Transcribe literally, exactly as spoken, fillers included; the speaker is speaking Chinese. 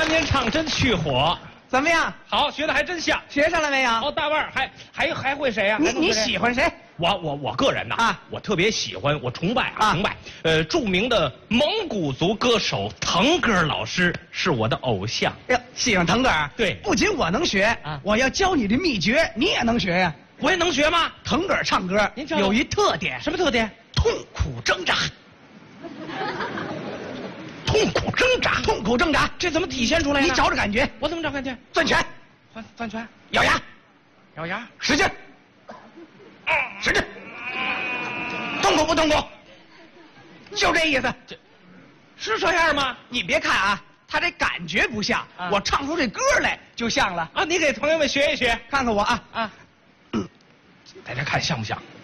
您唱真去火， 怎么样？ 好，学的还真像。 学上了没有？ 哦，大腕儿还还还会谁呀？ 你你喜欢谁？ 我我我个人呐啊， 我特别喜欢，我崇拜啊， 啊崇拜。呃，著名的蒙古族歌手腾格尔老师是我的偶像。 哎呦，喜欢腾格尔？ 对不仅我能学啊我要教你的秘诀，你也能学呀。 我也能学吗？ 腾格尔唱歌您教我有一特点， 什么特点？ 痛苦挣扎， 痛苦挣扎。 痛苦挣扎， 这怎么体现出来呢？ 你找着感觉， 我怎么找感觉？ 攥拳， 攥攥拳， 咬牙， 咬牙， 使劲，使劲，痛苦不痛苦？就这意思。 这是这样吗？ 你别看啊，他这感觉不像， 啊我唱出这歌来就像了。 啊，你给朋友们学一学看看我啊， 啊。大家看像不像？